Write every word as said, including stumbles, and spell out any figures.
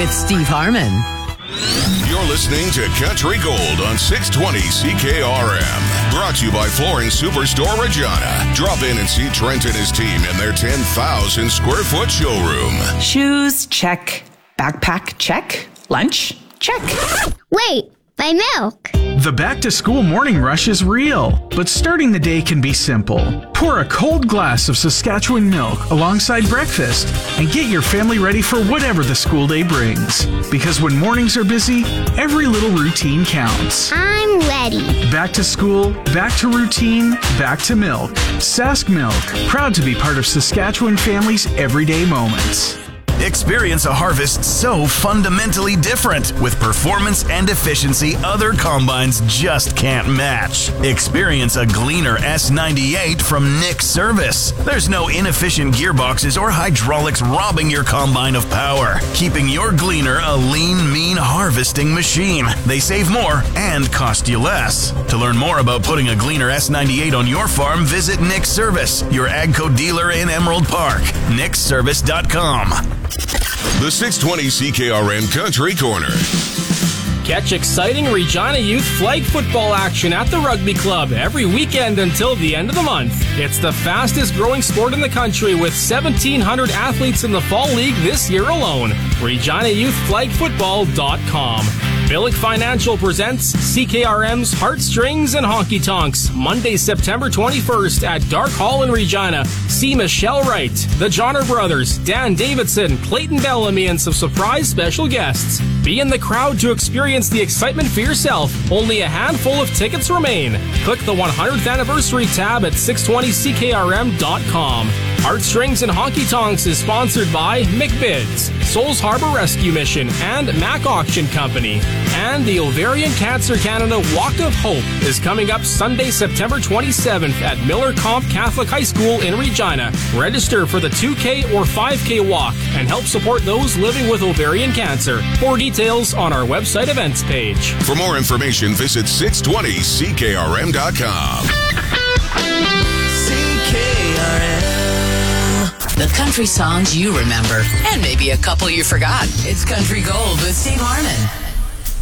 with Steve Harmon. You're listening to Country Gold on six twenty C K R M. Brought to you by Flooring Superstore Regina. Drop in and see Trent and his team in their ten thousand square foot showroom. Shoes, check. Backpack, check. Lunch, check. Wait, my milk. The back-to-school morning rush is real, but starting the day can be simple. Pour a cold glass of Saskatchewan milk alongside breakfast and get your family ready for whatever the school day brings. Because when mornings are busy, every little routine counts. I'm ready. Back to school, back to routine, back to milk. Sask Milk, proud to be part of Saskatchewan families' everyday moments. Experience a harvest so fundamentally different with performance and efficiency other combines just can't match. Experience a Gleaner S ninety-eight from Nick Service. There's no inefficient gearboxes or hydraulics robbing your combine of power, keeping your Gleaner a lean, mean harvesting machine. They save more and cost you less. To learn more about putting a Gleaner S ninety-eight on your farm, visit Nick Service, your AGCO dealer in Emerald Park. nick service dot com. The six twenty C K R M Country Corner. Catch exciting Regina Youth flag football action at the Rugby Club every weekend until the end of the month. It's the fastest growing sport in the country with seventeen hundred athletes in the fall league this year alone. Regina Youth Flag Football dot com. Billick Financial presents C K R M's Heartstrings and Honky Tonks, Monday, September twenty-first at Dark Hall in Regina. See Michelle Wright, the Johnner Brothers, Dan Davidson, Clayton Bellamy, and some surprise special guests. Be in the crowd to experience the excitement for yourself. Only a handful of tickets remain. Click the one hundredth anniversary tab at six twenty C K R M dot com. Heartstrings and Honky Tonks is sponsored by McBids, Souls Harbor Rescue Mission, and Mac Auction Company. And the Ovarian Cancer Canada Walk of Hope is coming up Sunday, September twenty-seventh at Miller Comp Catholic High School in Regina. Register for the two K or five K walk and help support those living with ovarian cancer. More details on our website events page. For more information, visit six twenty C K R M dot com. C K R M. The country songs you remember, and maybe a couple you forgot. It's Country Gold with Steve Harmon.